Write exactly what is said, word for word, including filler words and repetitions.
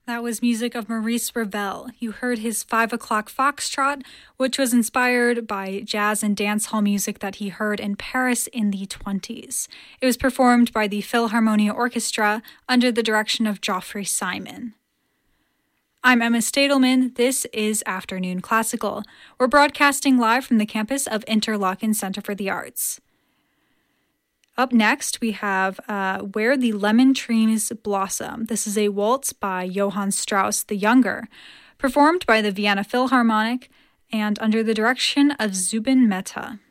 That was music of Maurice Ravel. You heard his Five O'Clock Foxtrot, which was inspired by jazz and dance hall music that he heard in Paris in the twenties. It was performed by the Philharmonia Orchestra under the direction of Geoffrey Simon. I'm Emma Stadelman. This is Afternoon Classical. We're broadcasting live from the campus of Interlochen Center for the Arts. Up next, we have uh, Where the Lemon Trees Blossom. This is a waltz by Johann Strauss the Younger, performed by the Vienna Philharmonic and under the direction of Zubin Mehta.